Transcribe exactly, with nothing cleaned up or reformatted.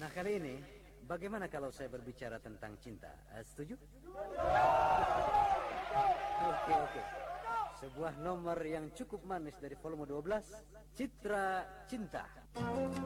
Nah, kali ini bagaimana kalau saya berbicara tentang cinta? Uh, setuju? Oke, oke. Sebuah nomor yang cukup manis dari volume dua belas, Citra Cinta.